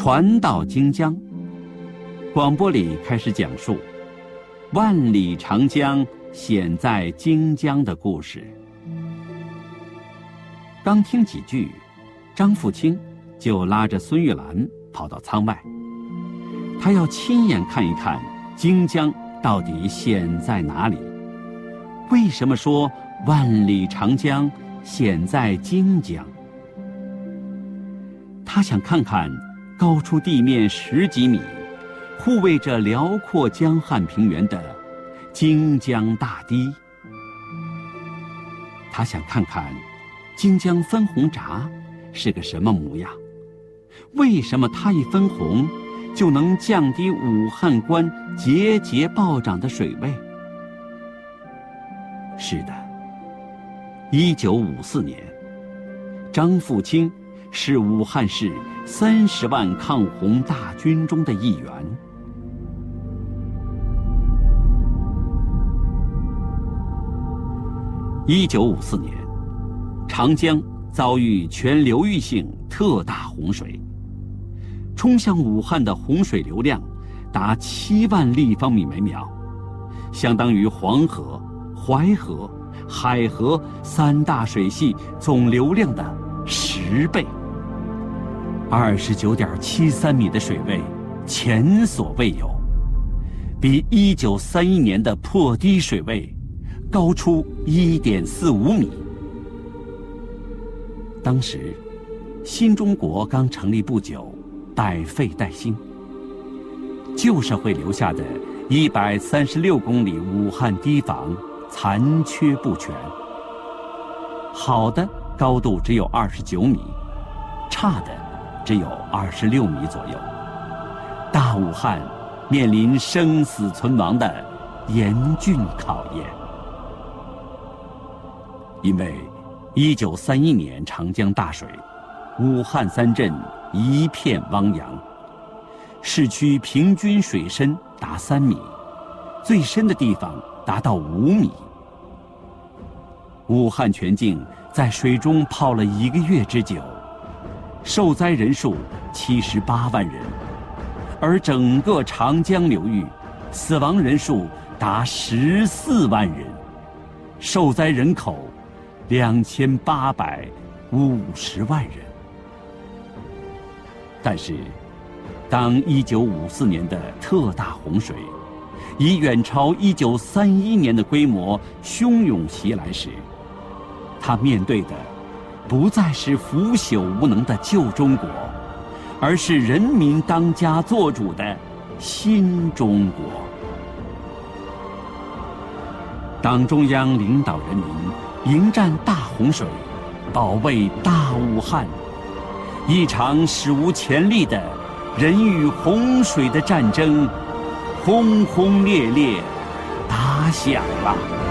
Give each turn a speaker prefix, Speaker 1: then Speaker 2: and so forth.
Speaker 1: 船到荆江，广播里开始讲述万里长江险在荆江的故事。刚听几句，张富清就拉着孙玉兰跑到舱外，他要亲眼看一看荆江到底险在哪里。为什么说万里长江险在荆江？他想看看高出地面10几米，护卫着辽阔江汉平原的荆江大堤。他想看看荆江分红闸是个什么模样，为什么它一分红就能降低武汉关节节暴涨的水位？是的，1954年，张富清是武汉市30万抗洪大军中的一员。1954年，长江遭遇全流域性特大洪水，冲向武汉的洪水流量达7万立方米每秒，相当于黄河、淮河、海河3大水系总流量的10倍。29.73米的水位前所未有，比1931年的破堤水位高出1.45米。当时新中国刚成立不久，百废待兴，旧社会留下的136公里武汉堤防残缺不全，好的高度只有29米，差的只有26米左右。大武汉面临生死存亡的严峻考验。因为1931年长江大水，武汉3镇一片汪洋，市区平均水深达3米，最深的地方达到5米。武汉全境在水中泡了1个月之久，受灾人数78万人，而整个长江流域死亡人数达14万人，受灾人口2850万人。但是，当1954年的特大洪水以远超1931年的规模汹涌袭来时，他面对的不再是腐朽无能的旧中国，而是人民当家作主的新中国。党中央领导人民迎战大洪水，保卫大武汉，一场史无前例的人与洪水的战争轰轰烈烈打响了。